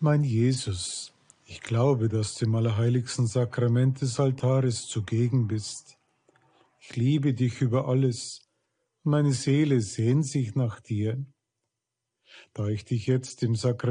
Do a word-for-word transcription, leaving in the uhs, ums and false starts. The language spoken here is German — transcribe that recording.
Mein Jesus, ich glaube, dass du im allerheiligsten Sakrament des Altares zugegen bist. Ich liebe dich über alles. Meine Seele sehnt sich nach dir. Da ich dich jetzt im Sakrament